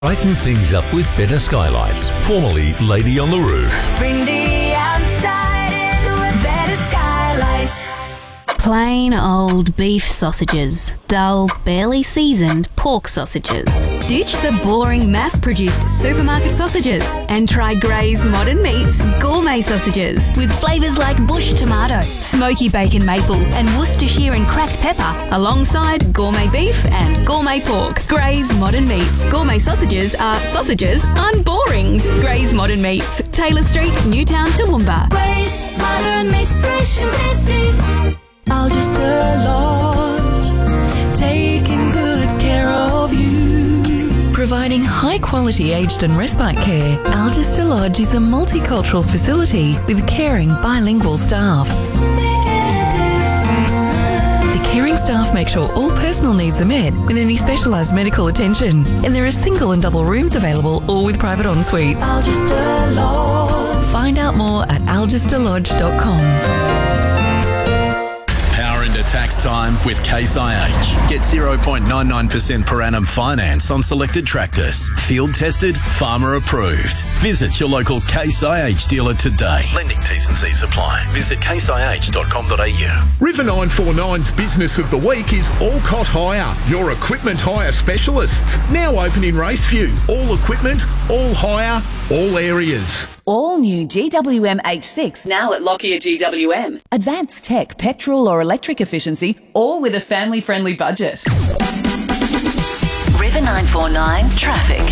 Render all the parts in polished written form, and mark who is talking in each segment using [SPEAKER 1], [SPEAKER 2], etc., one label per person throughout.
[SPEAKER 1] Brighten things up with better skylights, formerly Lady on the Roof.
[SPEAKER 2] Bring the outside in with better skylights.
[SPEAKER 3] Plain old beef sausages. Dull, barely seasoned pork sausages. Ditch the boring mass-produced supermarket sausages and try Gray's Modern Meats gourmet sausages with flavours like bush tomato, smoky bacon maple and Worcestershire and cracked pepper alongside gourmet beef and gourmet pork. Gray's Modern Meats gourmet sausages are sausages unboring. Gray's Modern Meats, Taylor Street, Newtown, Toowoomba.
[SPEAKER 2] Gray's Modern Meats, fresh and tasty. Algista Lodge, taking good care of you.
[SPEAKER 4] Providing high-quality aged and respite care, Algista Lodge is a multicultural facility with caring bilingual staff. The caring staff make sure all personal needs are met with any specialised medical attention, and there are single and double rooms available, all with private en-suites.
[SPEAKER 2] Algista Lodge.
[SPEAKER 4] Find out more at algistalodge.com.
[SPEAKER 5] Tax time with Case IH. Get 0.99% per annum finance on selected tractors. Field tested, farmer approved. Visit your local Case IH dealer today. Lending T's and C's apply. Visit caseih.com.au.
[SPEAKER 6] River 949's Business of the Week is Alcott Hire, your equipment hire specialist. Now open in Raceview. All equipment, all hire, all areas.
[SPEAKER 7] All new GWM H6 now at Lockyer GWM. Advanced tech, petrol or electric efficiency, all with a family-friendly budget.
[SPEAKER 8] River 949 traffic.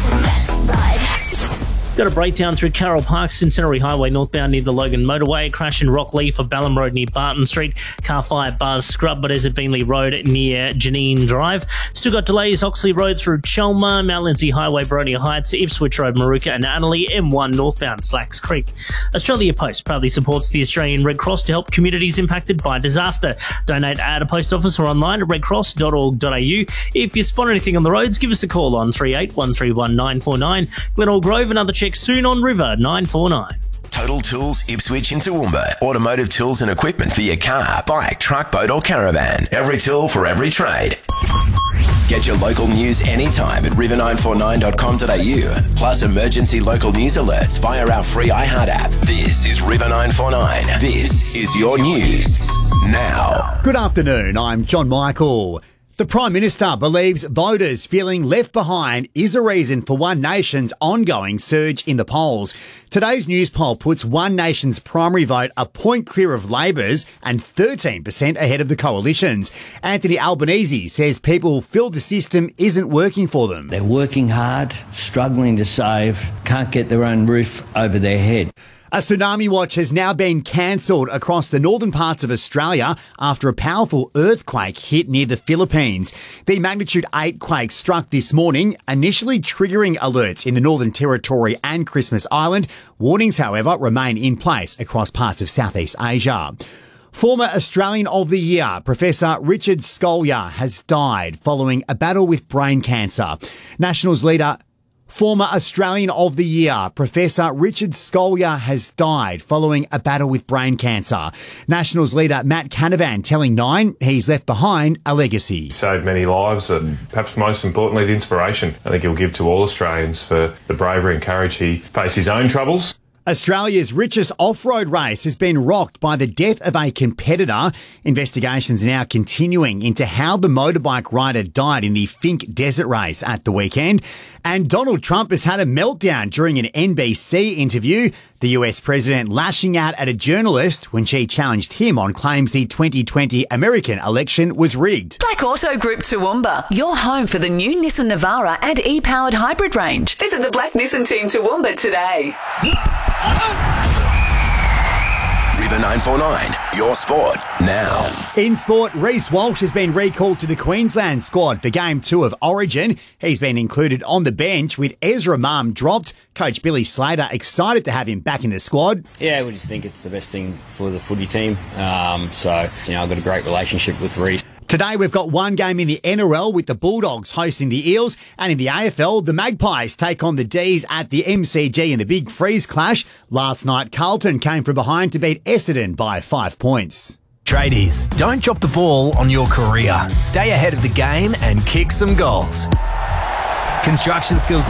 [SPEAKER 9] Got a breakdown through Carroll Park, Centenary Highway northbound near the Logan Motorway. A crash in Rockleaf for Balham Road near Barton Street. Car fire bars scrub, but as at Beanley Road near Janine Drive. Still got delays Oxley Road through Chelmer, Mount Lindsay Highway, Boronia Heights, Ipswich Road, Maruka and Annerley, M1 northbound Slacks Creek. Australia Post proudly supports the Australian Red Cross to help communities impacted by disaster. Donate at a post office or online at redcross.org.au. If you spot anything on the roads, give us a call on 38131949. 949. Glenelg Grove, another check soon on River 949.
[SPEAKER 10] Total Tools, Ipswich and Toowoomba. Automotive tools and equipment for your car, bike, truck, boat or caravan. Every tool for every trade. Get your local news anytime at river949.com.au. Plus emergency local news alerts via our free iHeart app. This is River 949. This is your news now.
[SPEAKER 11] Good afternoon, I'm John Michael. The Prime Minister believes voters feeling left behind is a reason for One Nation's ongoing surge in the polls. Today's news poll puts One Nation's primary vote a point clear of Labor's and 13% ahead of the coalition's. Anthony Albanese says people feel the system isn't working for them.
[SPEAKER 12] They're working hard, struggling to save, can't get their own roof over their head.
[SPEAKER 11] A tsunami watch has now been cancelled across the northern parts of Australia after a powerful earthquake hit near the Philippines. The magnitude 8 quake struck this morning, initially triggering alerts in the Northern Territory and Christmas Island. Warnings, however, remain in place across parts of Southeast Asia. Former Australian of the Year, Professor Richard Scolyer, has died following a battle with brain cancer. Former Australian of the Year, Professor Richard Scolyer, has died following a battle with brain cancer. Nationals leader Matt Canavan telling Nine he's left behind a legacy.
[SPEAKER 13] He saved many lives and perhaps most importantly the inspiration I think he'll give to all Australians for the bravery and courage he faced his own troubles.
[SPEAKER 11] Australia's richest off-road race has been rocked by the death of a competitor. Investigations are now continuing into how the motorbike rider died in the Finke Desert Race at the weekend. And Donald Trump has had a meltdown during an NBC interview. The US president lashing out at a journalist when she challenged him on claims the 2020 American election was rigged.
[SPEAKER 7] Black Auto Group Toowoomba, your home for the new Nissan Navara and e-powered hybrid range. Visit the Black Nissan team Toowoomba today.
[SPEAKER 10] River 949, your sport now.
[SPEAKER 11] In sport, Reece Walsh has been recalled to the Queensland squad for Game 2 of Origin. He's been included on the bench with Ezra Mam dropped. Coach Billy Slater excited to have him back in the squad.
[SPEAKER 14] Yeah, we just think it's the best thing for the footy team. I've got a great relationship with Reece.
[SPEAKER 11] Today we've got one game in the NRL with the Bulldogs hosting the Eels, and in the AFL the Magpies take on the D's at the MCG in the Big Freeze clash. Last night Carlton came from behind to beat Essendon by 5 points.
[SPEAKER 15] Tradies, don't drop the ball on your career. Stay ahead of the game and kick some goals. Construction Skills